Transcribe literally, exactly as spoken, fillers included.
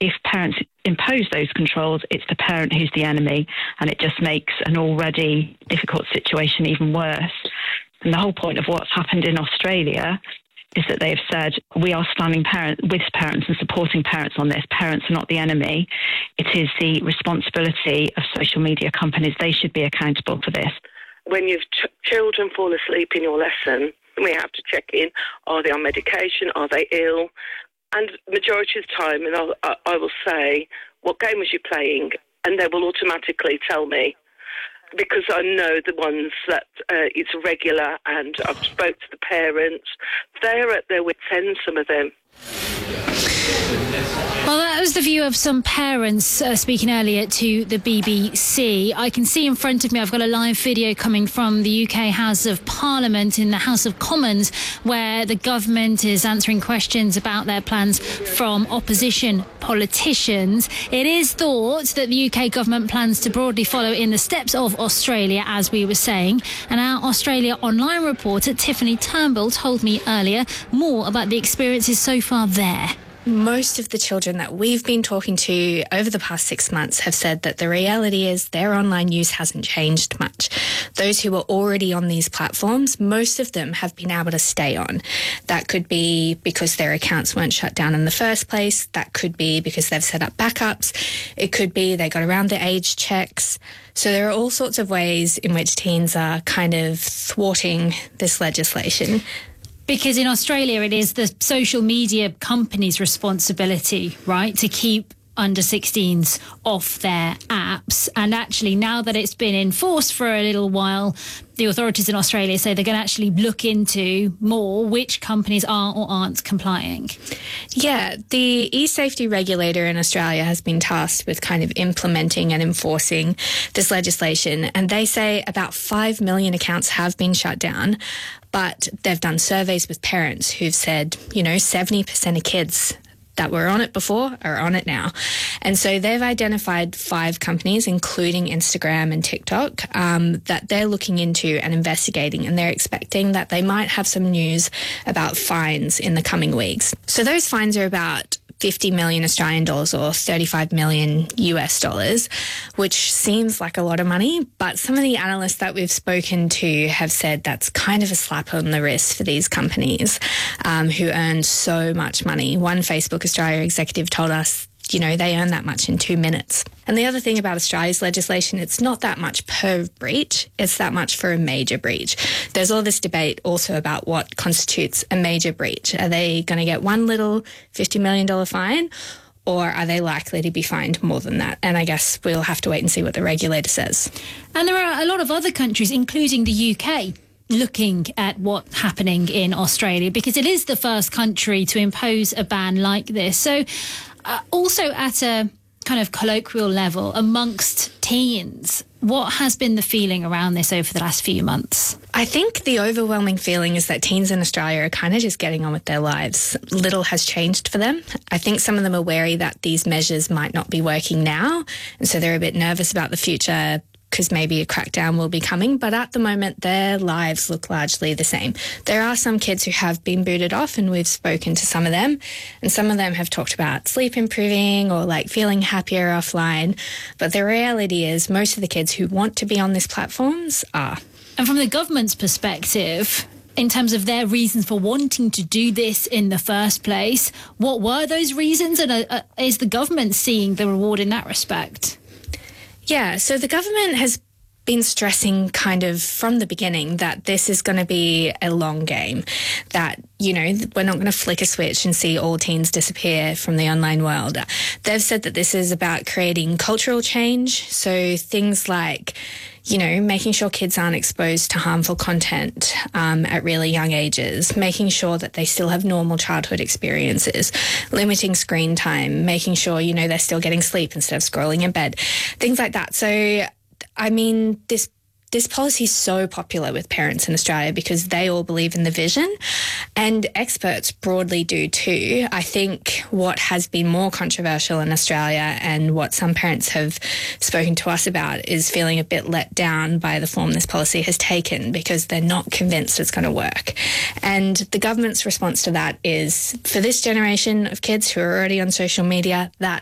if parents impose those controls, it's the parent who's the enemy, and it just makes an already difficult situation even worse. And the whole point of what's happened in Australia is that they've said, we are standing parent, with parents and supporting parents on this. Parents are not the enemy. It is the responsibility of social media companies. They should be accountable for this. When your ch- children fall asleep in your lesson, we have to check in, are they on medication, are they ill? And majority of the time, and I'll, I, I will say, what game was you playing? And they will automatically tell me, because I know the ones that uh, it's regular, and I've spoke to the parents. They're at their wit's end, some of them. Well, that was the view of some parents uh, speaking earlier to the B B C. I can see in front of me, I've got a live video coming from the U K House of Parliament in the House of Commons, where the government is answering questions about their plans from opposition politicians. It is thought that the U K government plans to broadly follow in the steps of Australia, as we were saying. And our Australia Online reporter, Tiffany Turnbull, told me earlier more about the experiences so far there. Most of the children that we've been talking to over the past six months have said that the reality is their online use hasn't changed much. Those who are already on these platforms, most of them have been able to stay on. That could be because their accounts weren't shut down in the first place. That could be because they've set up backups. It could be they got around the age checks. So there are all sorts of ways in which teens are kind of thwarting this legislation. Because in Australia, it is the social media company's responsibility, right, to keep under sixteens off their apps. And actually, now that it's been enforced for a little while, the authorities in Australia say they're going to actually look into more which companies are or aren't complying. Yeah, the e-safety regulator in Australia has been tasked with kind of implementing and enforcing this legislation. And they say about five million accounts have been shut down. But they've done surveys with parents who've said, you know, seventy percent of kids that were on it before are on it now. And so they've identified five companies, including Instagram and TikTok, um, that they're looking into and investigating, and they're expecting that they might have some news about fines in the coming weeks. So those fines are about fifty million Australian dollars or thirty-five million U S dollars, which seems like a lot of money. But some of the analysts that we've spoken to have said that's kind of a slap on the wrist for these companies um, who earn so much money. One Facebook Australia executive told us, you know, they earn that much in two minutes. And the other thing about Australia's legislation, it's not that much per breach, it's that much for a major breach. There's all this debate also about what constitutes a major breach. Are they going to get one little fifty million dollars fine, or are they likely to be fined more than that? And I guess we'll have to wait and see what the regulator says. And there are a lot of other countries, including the U K, looking at what's happening in Australia, because it is the first country to impose a ban like this. So uh, also at a kind of colloquial level amongst teens, what has been the feeling around this over the last few months? I think the overwhelming feeling is that teens in Australia are kind of just getting on with their lives. Little has changed for them. I think some of them are wary that these measures might not be working now, and so they're a bit nervous about the future, because maybe a crackdown will be coming, but at the moment their lives look largely the same. There are some kids who have been booted off, and we've spoken to some of them, and some of them have talked about sleep improving or like feeling happier offline, but the reality is most of the kids who want to be on these platforms are. And from the government's perspective, in terms of their reasons for wanting to do this in the first place, what were those reasons, and uh, uh, is the government seeing the reward in that respect? Yeah, so the government has been stressing kind of from the beginning that this is going to be a long game, that, you know, we're not going to flick a switch and see all teens disappear from the online world. They've said that this is about creating cultural change, so things like, you know, making sure kids aren't exposed to harmful content um, at really young ages, making sure that they still have normal childhood experiences, limiting screen time, making sure, you know, they're still getting sleep instead of scrolling in bed, things like that. So, I mean, this This policy is so popular with parents in Australia because they all believe in the vision, and experts broadly do too. I think what has been more controversial in Australia and what some parents have spoken to us about is feeling a bit let down by the form this policy has taken because they're not convinced it's going to work. And the government's response to that is, for this generation of kids who are already on social media, that